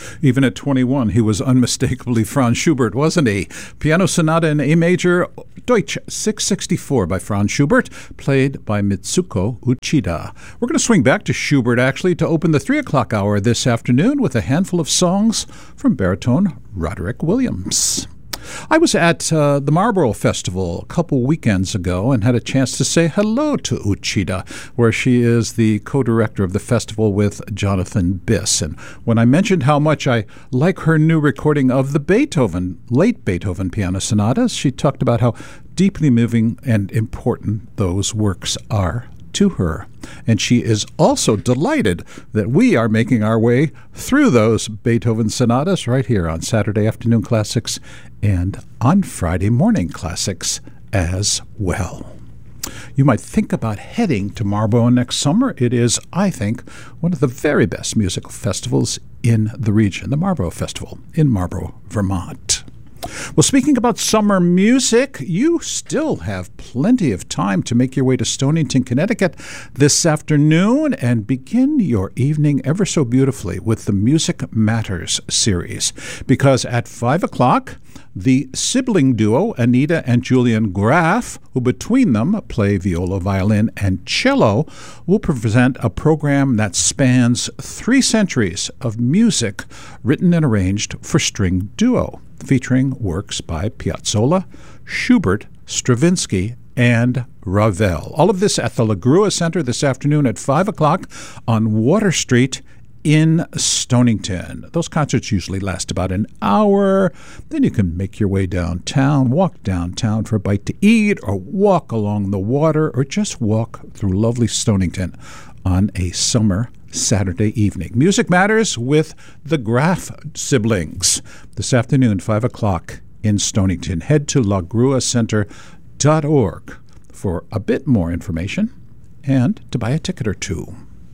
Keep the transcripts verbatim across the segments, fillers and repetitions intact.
Even at twenty-one, he was unmistakably Franz Schubert, wasn't he? Piano Sonata in A Major, Deutsch six sixty-four by Franz Schubert, played by Mitsuko Uchida. We're going to swing back to Schubert, actually, to open the three o'clock hour this afternoon with a handful of songs from baritone Roderick Williams. I was at uh, the Marlborough Festival a couple weekends ago and had a chance to say hello to Uchida, where she is the co-director of the festival with Jonathan Biss. And when I mentioned how much I like her new recording of the Beethoven, late Beethoven piano sonatas, she talked about how deeply moving and important those works are to her. And she is also delighted that we are making our way through those Beethoven sonatas right here on Saturday Afternoon Classics and on Friday Morning Classics as well. You might think about heading to Marlborough next summer. It is, I think, one of the very best musical festivals in the region, the Marlborough Festival in Marlborough, Vermont. Well, speaking about summer music, you still have plenty of time to make your way to Stonington, Connecticut this afternoon and begin your evening ever so beautifully with the Music Matters series. Because at five o'clock, the sibling duo, Anita and Julian Graff, who between them play viola, violin, and cello, will present a program that spans three centuries of music written and arranged for string duo, featuring works by Piazzolla, Schubert, Stravinsky, and Ravel. All of this at the La Grua Center this afternoon at five o'clock on Water Street in Stonington. Those concerts usually last about an hour. Then you can make your way downtown, walk downtown for a bite to eat, or walk along the water, or just walk through lovely Stonington on a summer Saturday evening. Music Matters with the Graff siblings this afternoon, five o'clock in Stonington. Head to la grua center dot org for a bit more information and to buy a ticket or two.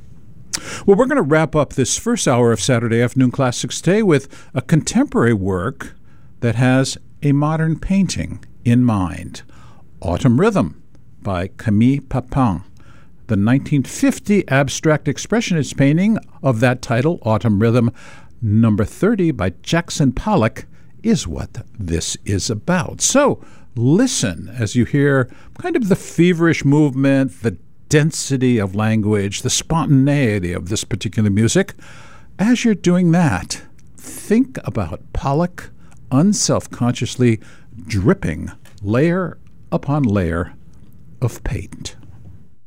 Well, we're going to wrap up this first hour of Saturday Afternoon Classics today with a contemporary work that has a modern painting in mind. Autumn Rhythm by Camille Papin. The nineteen fifty abstract expressionist painting of that title, Autumn Rhythm, number thirty by Jackson Pollock, is what this is about. So listen as you hear kind of the feverish movement, the density of language, the spontaneity of this particular music. As you're doing that, think about Pollock unselfconsciously dripping layer upon layer of paint.